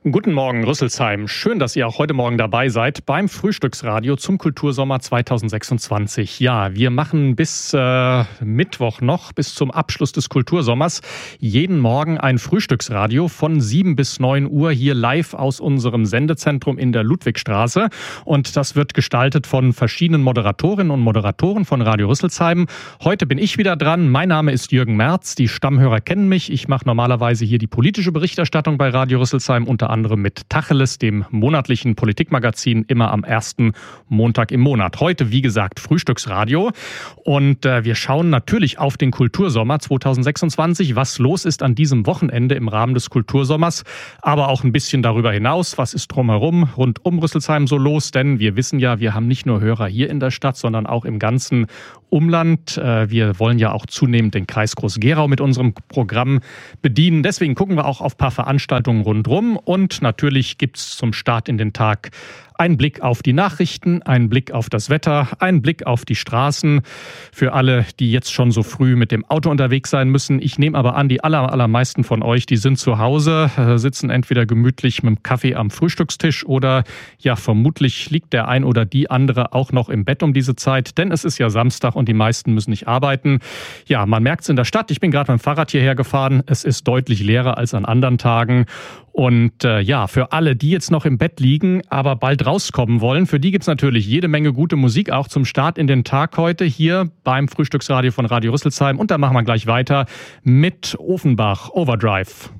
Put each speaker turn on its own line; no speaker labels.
Guten Morgen, Rüsselsheim. Schön, dass ihr auch heute Morgen dabei seid beim Frühstücksradio zum Kultursommer 2026. Ja, wir machen bis Mittwoch noch, bis zum Abschluss des Kultursommers, jeden Morgen ein Frühstücksradio von 7 bis 9 Uhr hier live aus unserem Sendezentrum in der Ludwigstraße. Und das wird gestaltet von verschiedenen Moderatorinnen und Moderatoren von Radio Rüsselsheim. Heute bin ich wieder dran. Mein Name ist Jürgen Merz. Die Stammhörer kennen mich. Ich mache normalerweise hier die politische Berichterstattung bei Radio Rüsselsheim, unter anderem mit Tacheles, dem monatlichen Politikmagazin, immer am ersten Montag im Monat. Heute, wie gesagt, Frühstücksradio. Und wir schauen natürlich auf den Kultursommer 2026, was los ist an diesem Wochenende im Rahmen des Kultursommers, aber auch ein bisschen darüber hinaus, was ist drumherum rund um Rüsselsheim so los, denn wir wissen ja, wir haben nicht nur Hörer hier in der Stadt, sondern auch im ganzen Umland. Wir wollen ja auch zunehmend den Kreis Groß-Gerau mit unserem Programm bedienen. Deswegen gucken wir auch auf ein paar Veranstaltungen rundherum. Und natürlich gibt es zum Start in den Tag einen Blick auf die Nachrichten, einen Blick auf das Wetter, einen Blick auf die Straßen. Für alle, die jetzt schon so früh mit dem Auto unterwegs sein müssen. Ich nehme aber an, die allermeisten von euch, die sind zu Hause, sitzen entweder gemütlich mit dem Kaffee am Frühstückstisch oder ja, vermutlich liegt der ein oder die andere auch noch im Bett um diese Zeit, denn es ist ja Samstag und die meisten müssen nicht arbeiten. Ja, man merkt es in der Stadt. Ich bin gerade mit dem Fahrrad hierher gefahren. Es ist deutlich leerer als an anderen Tagen. Und ja, für alle, die jetzt noch im Bett liegen, aber bald rauskommen wollen, für die gibt's natürlich jede Menge gute Musik, auch zum Start in den Tag heute hier beim Frühstücksradio von Radio Rüsselsheim. Und da machen wir gleich weiter mit Offenbach Overdrive.